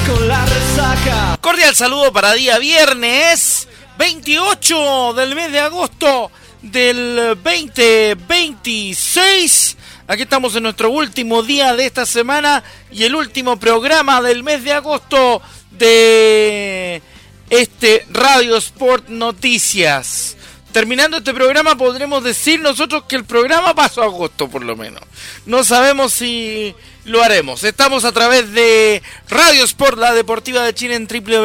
con la resaca. Cordial saludo para día viernes 28 del mes de agosto del 2026. Aquí estamos en nuestro último día de esta semana y el último programa del mes de agosto de este Radio Sport Noticias. Terminando este programa podremos decir nosotros que el programa pasó a agosto por lo menos. No sabemos si lo haremos. Estamos a través de Radio Sport, la deportiva de Chile, en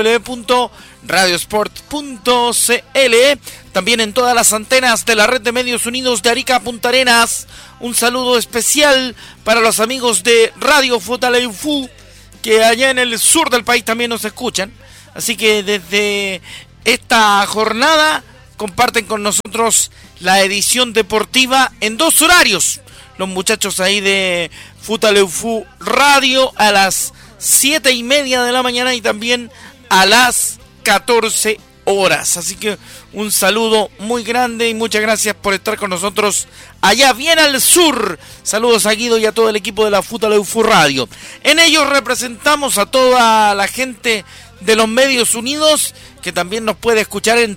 www.radiosport.cl. También en todas las antenas de la red de medios unidos de Arica a Punta Arenas. Un saludo especial para los amigos de Radio Futaleufú, que allá en el sur del país también nos escuchan. Así que desde esta jornada comparten con nosotros la edición deportiva en dos horarios. Los muchachos ahí de Futaleufú Radio a las 7:30 de la mañana y también a las 14 horas. Así que un saludo muy grande y muchas gracias por estar con nosotros allá bien al sur. Saludos a Guido y a todo el equipo de la Futaleufú Radio. En ellos representamos a toda la gente de los Medios Unidos, que también nos puede escuchar en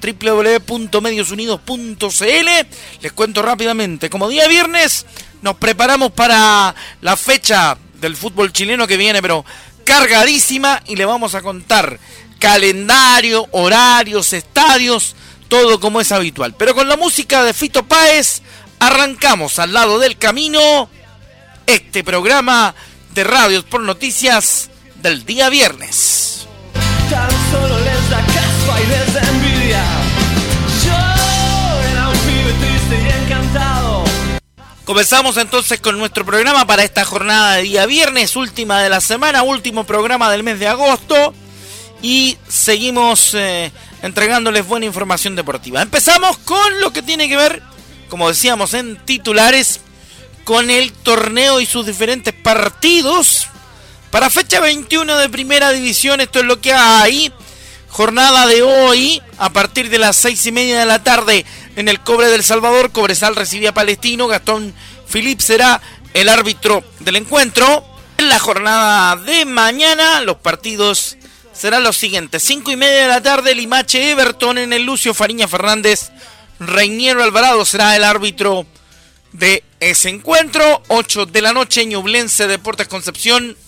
www.mediosunidos.cl. Les cuento rápidamente, como día viernes nos preparamos para la fecha del fútbol chileno que viene, pero cargadísima, y le vamos a contar calendario, horarios, estadios, todo como es habitual. Pero con la música de Fito Páez arrancamos al lado del camino este programa de Radio Sport Noticias del día viernes. Tan solo les da caspa y les da envidia. Yo era un pibe triste y encantado. Comenzamos entonces con nuestro programa para esta jornada de día viernes, última de la semana, último programa del mes de agosto, y seguimos entregándoles buena información deportiva. Empezamos con lo que tiene que ver, como decíamos en titulares, con el torneo y sus diferentes partidos. Para fecha 21 de Primera División, esto es lo que hay. Jornada de hoy, a partir de las 6:30 de la tarde, en el Cobre del Salvador. Cobresal recibe a Palestino. Gastón Philip será el árbitro del encuentro. En la jornada de mañana, los partidos serán los siguientes: 5:30 de la tarde, Limache Everton en el Lucio Fariña Fernández. Reiniero Alvarado será el árbitro de ese encuentro. 8 de la noche, Ñublense Deportes Concepción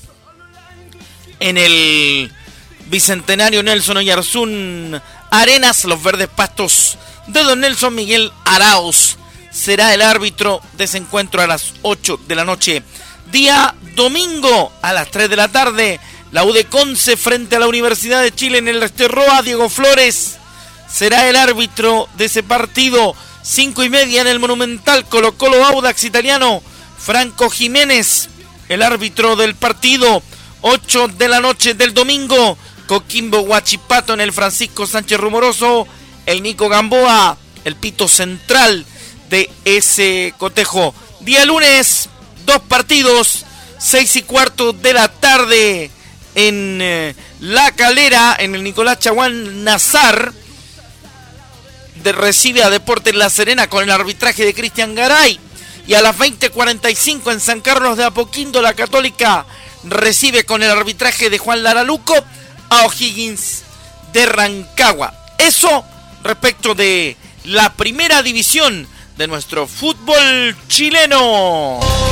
en el Bicentenario Nelson Oyarzún Arenas. Los verdes pastos de don Nelson Miguel Arauz será el árbitro de ese encuentro a las 8 de la noche. Día domingo a las 3 de la tarde, la U de Conce frente a la Universidad de Chile en el Esterroa. Diego Flores será el árbitro de ese partido. 5:30 en el Monumental, Colo Colo Audax Italiano. Franco Jiménez, el árbitro del partido. 8 de la noche del domingo, Coquimbo Huachipato en el Francisco Sánchez Rumoroso. El Nico Gamboa, el pito central de ese cotejo. Día lunes, dos partidos, 6:15 de la tarde en La Calera, en el Nicolás Chaguán Nazar. Recibe a Deportes La Serena con el arbitraje de Cristian Garay. Y a las 20:45 en San Carlos de Apoquindo, la Católica recibe con el arbitraje de Juan Laraluco a O'Higgins de Rancagua. Eso respecto de la primera división de nuestro fútbol chileno.